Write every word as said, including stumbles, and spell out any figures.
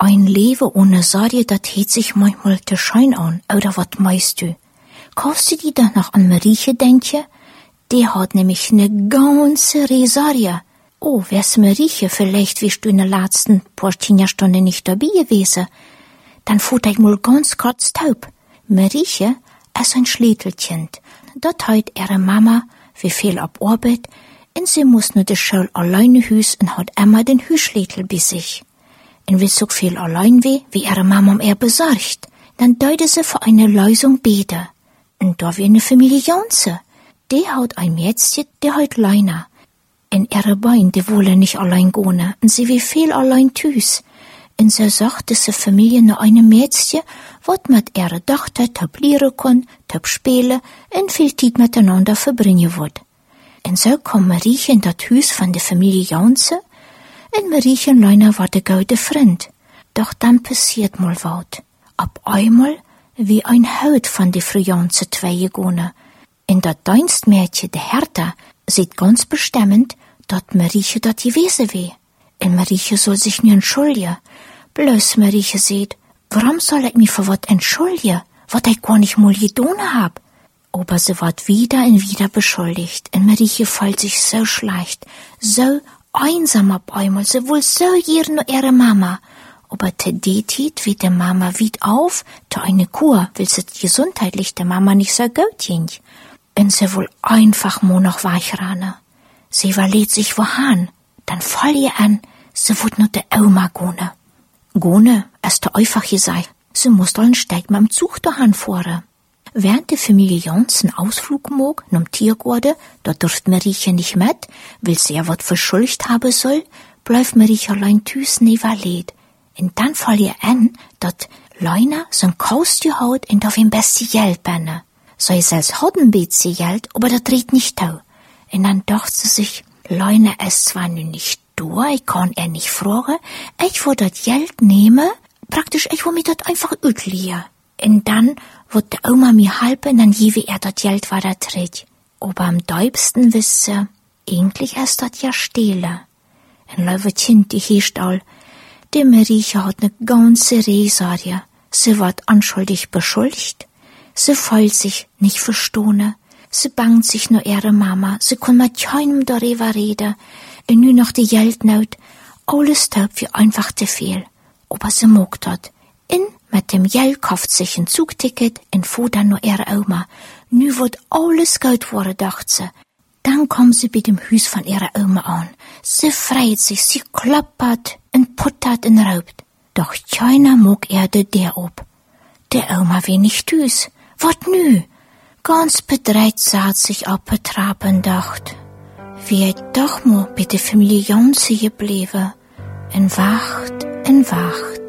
Ein Leben ohne Sorge, das hält sich manchmal te schein an, oder was meinst du? Kannst du dir da noch an Marieche denken? Die hat nämlich ne ganze Resarie. Oh, wär's Marieche, vielleicht wärst du in den letzten paar Stunden nicht dabei gewesen. Dann fuhr ich mal ganz kurz taub. Marieche ist ein Schlätelkind. Dat hat ihre Mama wie viel ab Arbeit, und sie muss nur die Schule alleine hüs und hat immer den Hüschlätel bei sich. Und wie so viel allein weh, wie ihre Mama um ihr besorgt, dann deute sie für eine Lösung bete. Und da wie eine Familie Janse. Die hat ein Mädchen, die hat Leina. In ihre Beine, die wollen nicht allein gehen, und sie wie viel allein tüs. Und so sagt diese Familie nur eine Mädchen, wat mit ihrer Tochter töp lieren kann, töp spielen und viel Zeit miteinander verbringen wird. Und so kam Marieche in das Haus von der Familie Janse, und Marieche und Leina war der gute Freund. Doch dann passiert mal wat. Ab einmal wie ein Haut von der Frau Janse zwei gegangen. Und das Dienstmädchen, der Hertha, sieht ganz bestimmend, dat Marieche dat gewesen weh. Und Marieche soll sich nie entschuldigen. Bloß Marieche sieht, warum soll ich mich für wat entschuldigen, wat ich gar nicht mal getan hab? Aber sie wird wieder und wieder beschuldigt. Und Marieche fühlt sich so schlecht, so einsam ab einmal. Sie will so gern nur ihre Mama. Aber te detit wie die Mama wied auf, te eine Kur, will sie gesundheitlich der Mama nicht so gut gehen. Und sie will einfach nur noch weichranen. Sie überlegt sich wohin. Dann fall ihr an, sie wird nur der Oma gehen. Gone, ist der einfach gesagt. Sie muss doch einen Steig mit dem Zug dahin fahren. Während die Familie Jans einen Ausflug mag, zum Tiergarten, da dürft Marieche nicht mit, weil sie ja wat verschuldigt haben soll, bleibt Marieche allein tüs neverleht. Und dann fall ihr an, dat Leina so'n Kaustje haut und auf ihm beste Geld benne. So ihr selbst hat ein bisschen Geld, aber das dreht nicht tau. Und dann dachte sie sich, Leina ist zwar nun nicht da, ich kann er nicht fragen, ich will das Geld nehmen, praktisch, ich will mir das einfach utliehen. Und dann wird der Oma mir helfen, dann gebe er das Geld weiter trägt. Aber am deibsten wisse, eigentlich ist das ja Stehlen. Ein liebes Kind, die heisst all, die Marieche hat ne ganze Resarie. Sie wird anschuldig beschuldigt. Sie fühlt sich nicht verstanden. Sie bangt sich nur ihre Mama. Sie kann mit keinem darüber reden. Und nur noch die Geldnot. Alles tut wie einfach zu viel. Aber sie mag das. Und mit dem Geld kauft sich ein Zugticket und fuhr dann nur ihre Oma. Nu wird alles gut worden, dachte sie. Dann kommt sie bei dem Haus von ihrer Oma an. Sie freut sich, sie klappert und puttert und raubt. Doch keiner mag Erde der ob. Der Oma will nicht düs. Wat nü? Ganz bedreht saht sich ab der Trappe und dacht, wie ich doch mal bei der Familie Janse geblieben. Und wacht, und wacht.